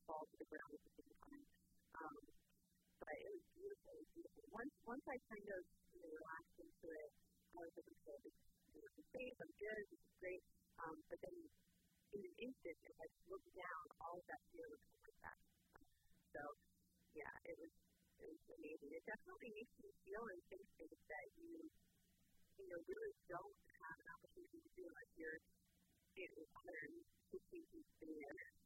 fall to the ground at the same time. Um, but it was beautiful. It was beautiful. Once I kind of relaxed into it, I was like, okay, I'm safe, I'm good, this is great. But then in an instant, if I looked down, all of that fear was coming back. So yeah, it was amazing. It definitely makes you feel and think things that really don't have an opportunity to do unless you're 150 feet in the air.